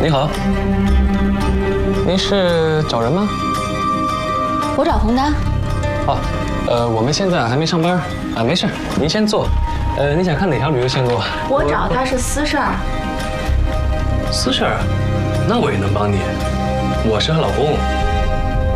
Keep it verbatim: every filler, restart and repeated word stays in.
你好，您是找人吗？ 我找洪丹。 哦，呃，我们现在还没上班啊，没事，您先坐。呃，你想看哪条旅游线路？ 我找他是私事儿。 私事儿？那我也能帮你。我是她老公。